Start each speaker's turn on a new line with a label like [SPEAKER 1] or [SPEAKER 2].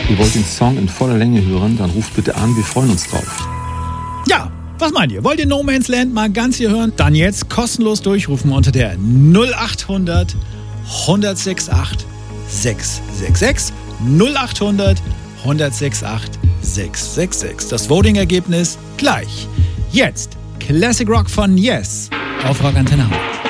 [SPEAKER 1] Ihr wollt den Song in voller Länge hören, dann ruft bitte an, wir freuen uns drauf.
[SPEAKER 2] Ja, was meint ihr? Wollt ihr No Man's Land mal ganz hier hören? Dann jetzt kostenlos durchrufen unter der 0800 1068 666 0800 1068 666. Das Voting-Ergebnis gleich. Jetzt Classic Rock von Yes auf Rock Antenne Hamburg.